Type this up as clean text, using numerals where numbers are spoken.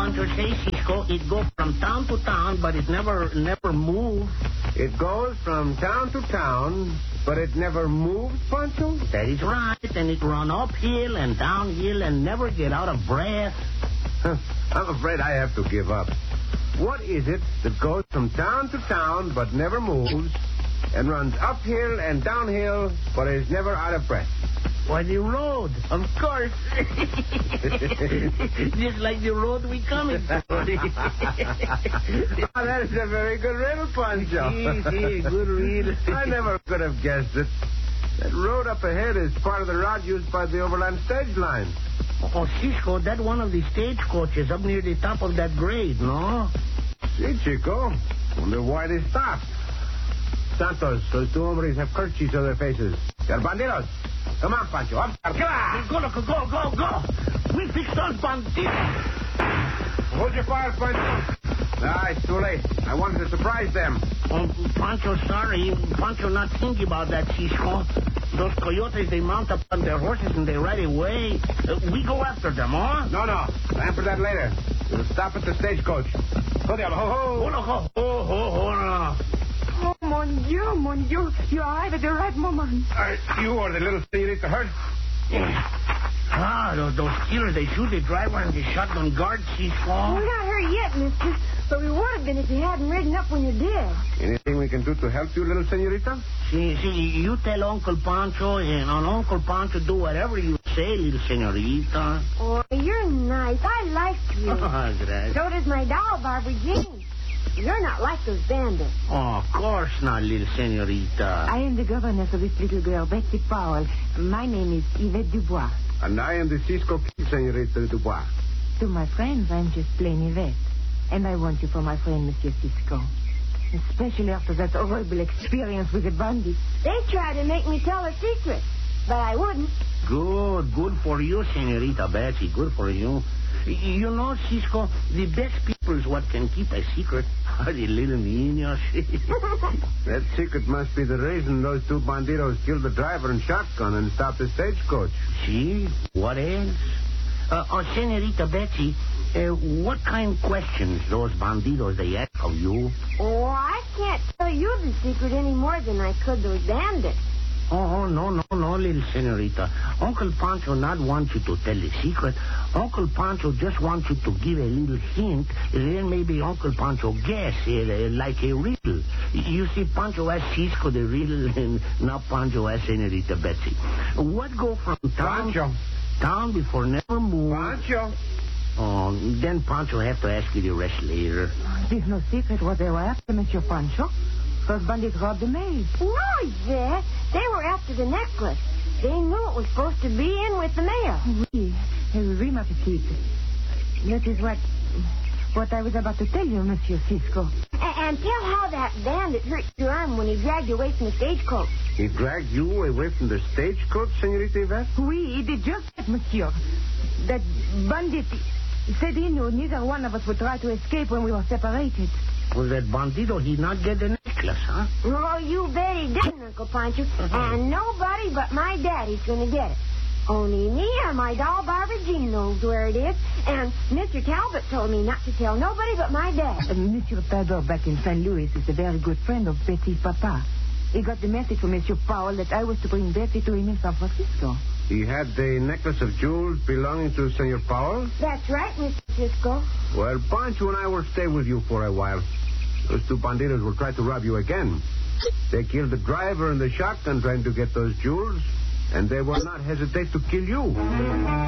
Pancho say, Cisco? It go from town to town, but it never move. It goes from town to town, but it never moves, Pancho? That is right, and it run uphill and downhill and never get out of breath. I'm afraid I have to give up. What is it that goes from town to town, but never moves, and runs uphill and downhill, but is never out of breath? Why, the road, of course. Just like the road we coming to. That is a very good riddle, Pancho. See, good riddle. I never could have guessed it. That road up ahead is part of the route used by the overland stage line. Oh, Cisco, that one of the stagecoaches up near the top of that grade, no? See, Chico. Wonder why they stopped. Santos, those two hombres have kerchiefs on their faces. They're bandidos. Come on, Pancho. Up. Come on. Go. We fixed those bandidos. Hold your fire, Pancho. It's too late. I wanted to surprise them. Pancho, sorry. Pancho not thinking about that, Cisco. Those coyotes, they mount up on their horses and they ride away. We go after them, huh? No. Plan for that later. We'll stop at the stagecoach. Go, Diablo. Ho. Oh, mon Dieu. You arrive at the right moment. You or the little senorita hurt? Those killers, they shoot the driver and the shotgun guard, Cisco. We're not hurt yet, mister. But we would have been if you hadn't ridden up when you did. Anything we can do to help you, little senorita? See, you tell Uncle Pancho, and Uncle Pancho do whatever you say, little senorita. Oh, you're nice. I like you. Gracias. So does my doll, Barbara Jean. You're not like those bandits. Oh, of course not, little senorita. I am the governess of this little girl, Betsy Powell. My name is Yvette Dubois. And I am the Cisco Kid, Senorita Dubois. To my friends, I'm just plain Yvette. And I want you for my friend, Monsieur Cisco. Especially after that horrible experience with the bandits. They tried to make me tell a secret, but I wouldn't. Good for you, Senorita Betsy. Good for you. You know, Cisco, the best people is what can keep a secret are the little niños. That secret must be the reason those two bandidos killed the driver and shotgun and stopped the stagecoach. See? What else? Senorita Betsy, what kind of questions those bandidos they ask of you? Oh, I can't tell you the secret any more than I could those bandits. Oh, no, little senorita. Uncle Pancho not want you to tell the secret. Uncle Pancho just wants you to give a little hint, then maybe Uncle Pancho guess, like a riddle. You see, Pancho asked Cisco the riddle, and now Pancho asked Senorita Betsy. What go from town... Pancho. Town before never move... Pancho. Oh, then Pancho have to ask you the rest later. There's no secret what they were after, Monsieur Pancho. Those bandits robbed the maid. No, Yvette. They were after the necklace. They knew it was supposed to be in with the mail. Oui, ma petite. That is what I was about to tell you, Monsieur Cisco. And tell how that bandit hurt your arm when he dragged you away from the stagecoach. He dragged you away from the stagecoach, Senorita Yvette? Oui, he did just that, Monsieur. That bandit said he knew neither one of us would try to escape when we were separated. Was that bandito, he not get the necklace, huh? Oh, you bet he didn't, Uncle Pancho. And nobody but my daddy's going to get it. Only me or my doll Barbara Jean knows where it is. And Mr. Talbot told me not to tell nobody but my dad. Monsieur Talbot back in St. Louis is a very good friend of Betsy's papa. He got the message from Monsieur Powell that I was to bring Betsy to him in San Francisco. He had the necklace of jewels belonging to Senor Powell? That's right, Mr. Cisco. Well, Pancho and I will stay with you for a while. Those two banditos will try to rob you again. They killed the driver and the shotgun trying to get those jewels, and they will not hesitate to kill you.